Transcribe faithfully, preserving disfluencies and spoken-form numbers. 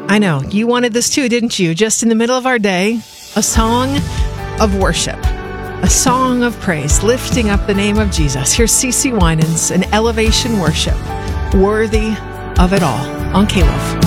I know, you wanted this too, didn't you? Just in the middle of our day, a song of worship, a song of praise, lifting up the name of Jesus. Here's CeCe Winans, an elevation worship, worthy of it all, on K-Love.